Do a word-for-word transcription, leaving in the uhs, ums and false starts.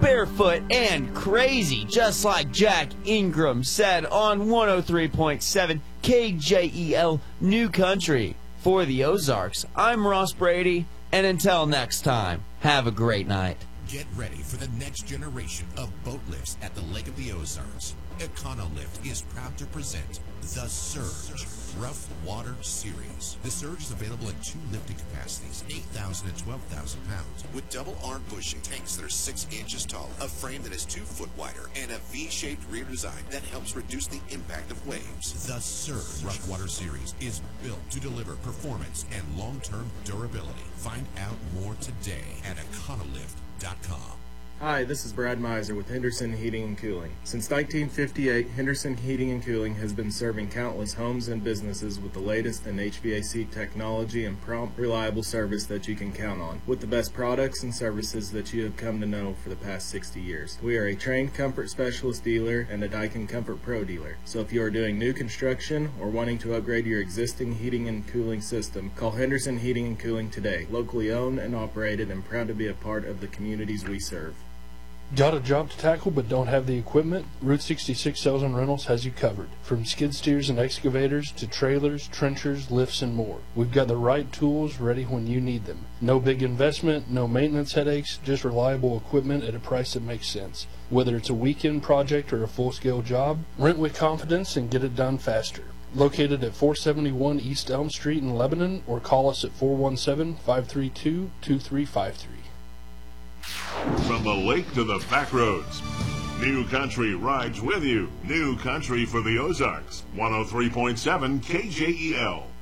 barefoot and crazy, just like Jack Ingram said on one oh three point seven K J E L New Country. For the Ozarks, I'm Ross Brady, and until next time, have a great night. Get ready for the next generation of boat lifts at the Lake of the Ozarks. Econolift is proud to present the Surge Rough Water Series. The Surge is available in two lifting capacities, eight thousand and twelve thousand pounds, with double arm pushing tanks that are six inches tall, a frame that is two foot wider, and a V-shaped rear design that helps reduce the impact of waves. The Surge Rough Water Series is built to deliver performance and long-term durability. Find out more today at econolift dot com. Hi, this is Brad Miser with Henderson Heating and Cooling. Since nineteen fifty-eight, Henderson Heating and Cooling has been serving countless homes and businesses with the latest in H V A C technology and prompt, reliable service that you can count on, with the best products and services that you have come to know for the past sixty years. We are a trained comfort specialist dealer and a Daikin Comfort Pro dealer. So if you are doing new construction or wanting to upgrade your existing heating and cooling system, call Henderson Heating and Cooling today. Locally owned and operated and proud to be a part of the communities we serve. Got a job to tackle but don't have the equipment? Route sixty-six Sales and Rentals has you covered. From skid steers and excavators to trailers, trenchers, lifts, and more. We've got the right tools ready when you need them. No big investment, no maintenance headaches, just reliable equipment at a price that makes sense. Whether it's a weekend project or a full-scale job, rent with confidence and get it done faster. Located at four seventy-one East Elm Street in Lebanon, or call us at four one seven, five three two, two three five three. From the lake to the back roads, New Country rides with you. New Country for the Ozarks, one oh three point seven K J E L.